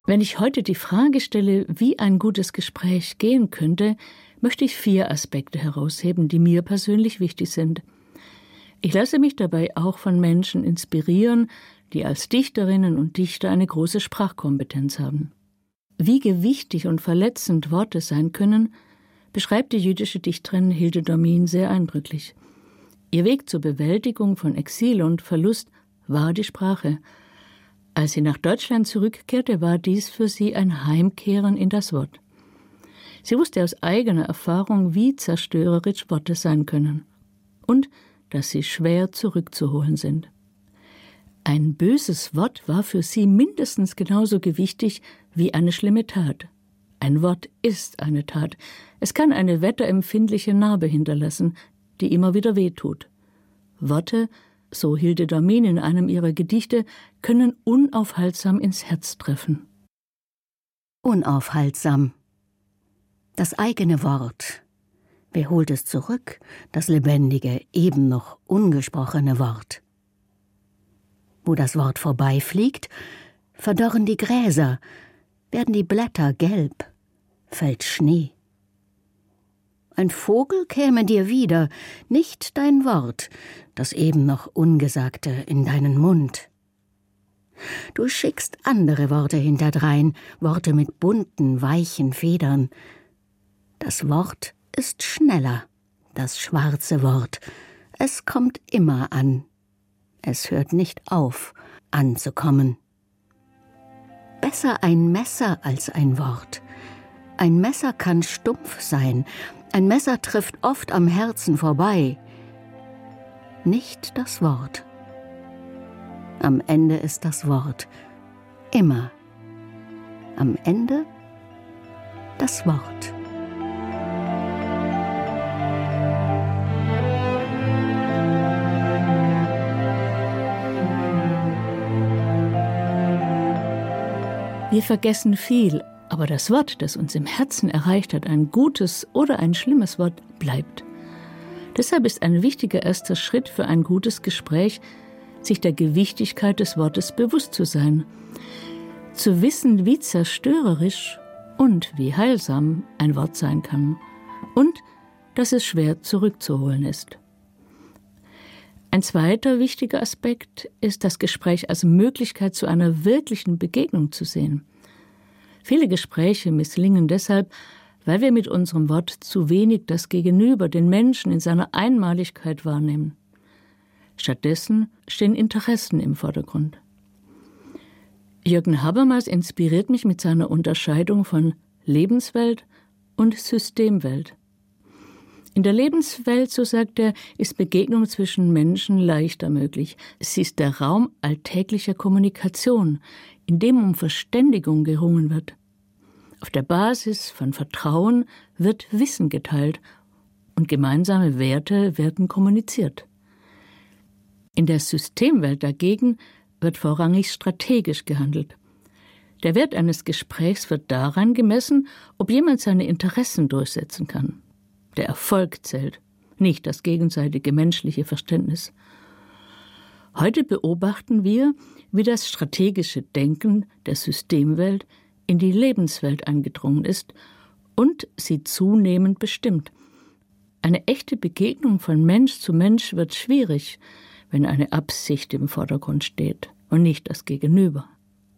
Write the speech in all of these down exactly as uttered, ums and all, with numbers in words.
Wenn ich heute die Frage stelle, wie ein gutes Gespräch gehen könnte, möchte ich vier Aspekte herausheben, die mir persönlich wichtig sind. Ich lasse mich dabei auch von Menschen inspirieren, die als Dichterinnen und Dichter eine große Sprachkompetenz haben. Wie gewichtig und verletzend Worte sein können, beschreibt die jüdische Dichterin Hilde Domin sehr eindrücklich. Ihr Weg zur Bewältigung von Exil und Verlust war die Sprache. Als sie nach Deutschland zurückkehrte, war dies für sie ein Heimkehren in das Wort. Sie wusste aus eigener Erfahrung, wie zerstörerisch Worte sein können und dass sie schwer zurückzuholen sind. Ein böses Wort war für sie mindestens genauso gewichtig wie eine schlimme Tat. Ein Wort ist eine Tat. Es kann eine wetterempfindliche Narbe hinterlassen, die immer wieder wehtut. Worte, so Hilde Domin in einem ihrer Gedichte, können unaufhaltsam ins Herz treffen. Unaufhaltsam. Das eigene Wort. Wer holt es zurück, das lebendige, eben noch ungesprochene Wort? Wo das Wort vorbeifliegt, verdorren die Gräser, werden die Blätter gelb, fällt Schnee. Ein Vogel käme dir wieder, nicht dein Wort, das eben noch Ungesagte in deinen Mund. Du schickst andere Worte hinterdrein, Worte mit bunten, weichen Federn. Das Wort ist schneller, das schwarze Wort. Es kommt immer an. Es hört nicht auf, anzukommen. Besser ein Messer als ein Wort. Ein Messer kann stumpf sein. Ein Messer trifft oft am Herzen vorbei. Nicht das Wort. Am Ende ist das Wort. Immer. Am Ende das Wort. Wir vergessen viel, aber das Wort, das uns im Herzen erreicht hat, ein gutes oder ein schlimmes Wort, bleibt. Deshalb ist ein wichtiger erster Schritt für ein gutes Gespräch, sich der Gewichtigkeit des Wortes bewusst zu sein, zu wissen, wie zerstörerisch und wie heilsam ein Wort sein kann und dass es schwer zurückzuholen ist. Ein zweiter wichtiger Aspekt ist, das Gespräch als Möglichkeit zu einer wirklichen Begegnung zu sehen. Viele Gespräche misslingen deshalb, weil wir mit unserem Wort zu wenig das Gegenüber, den Menschen in seiner Einmaligkeit wahrnehmen. Stattdessen stehen Interessen im Vordergrund. Jürgen Habermas inspiriert mich mit seiner Unterscheidung von Lebenswelt und Systemwelt. In der Lebenswelt, so sagt er, ist Begegnung zwischen Menschen leichter möglich. Sie ist der Raum alltäglicher Kommunikation, in dem um Verständigung gerungen wird. Auf der Basis von Vertrauen wird Wissen geteilt und gemeinsame Werte werden kommuniziert. In der Systemwelt dagegen wird vorrangig strategisch gehandelt. Der Wert eines Gesprächs wird daran gemessen, ob jemand seine Interessen durchsetzen kann. Der Erfolg zählt, nicht das gegenseitige menschliche Verständnis. Heute beobachten wir, wie das strategische Denken der Systemwelt in die Lebenswelt eingedrungen ist und sie zunehmend bestimmt. Eine echte Begegnung von Mensch zu Mensch wird schwierig, wenn eine Absicht im Vordergrund steht und nicht das Gegenüber.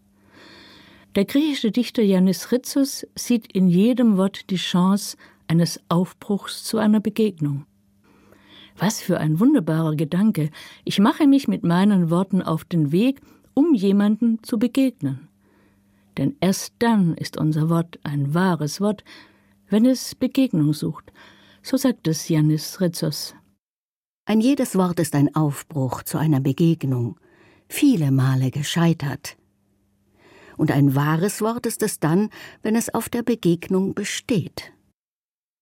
Der griechische Dichter Yannis Ritsos sieht in jedem Wort die Chance eines Aufbruchs zu einer Begegnung. Was für ein wunderbarer Gedanke! Ich mache mich mit meinen Worten auf den Weg, um jemandem zu begegnen. Denn erst dann ist unser Wort ein wahres Wort, wenn es Begegnung sucht. So sagt es Yannis Ritsos. Ein jedes Wort ist ein Aufbruch zu einer Begegnung, viele Male gescheitert. Und ein wahres Wort ist es dann, wenn es auf der Begegnung besteht.